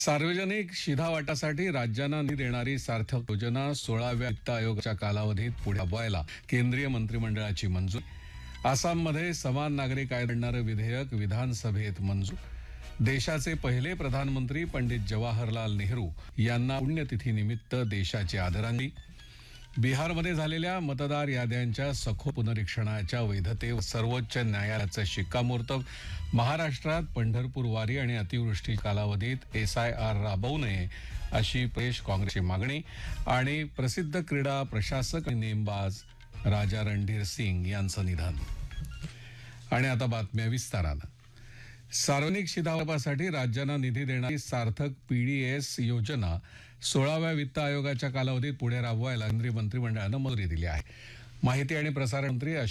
सार्वजनिक शिधावाटासाठी राज्यांना निधी देणारी सार्थक योजना 16व्या वित्त आयोगाच्या कालावधीत पुढे राबवायला केंद्रीय मंत्रिमंडळाची मंजुरी. आसाममध्ये समान नागरी कायदा आणणारं विधेयक विधानसभेत मंजूर. देशाचे पहिले प्रधानमंत्री पंडित जवाहरलाल नेहरू यांना पुण्यतिथीनिमित्त देशाची आदरांजली. बिहारमध्ये झालेल्या मतदार याद्यांच्या सखोल पुनरीक्षणाच्या वैधतेवर सर्वोच्च न्यायालयाचं शिक्कामोर्तब. महाराष्ट्रात पंढरपूर वारी आणि अतिवृष्टी कालावधीत SIR राबवू नये अशी प्रदेश काँग्रेसची मागणी. आणि प्रसिद्ध क्रीडा प्रशासक आणि नेमबाज राजा रणधीर सिंग यांचं निधन. आणि आता बातम्या विस्तारानं. सार्वजनिक शिधावाटासाठी राज्यांना निधी देणारी सार्थक PDS योजना 16व्या वित्त आयोगाच्या कालावधीत पुढे राबवायला केंद्रीय मंत्रिमंडळानं मंजुरी दिली आहे. माहिती आणि प्रसारण मंत्री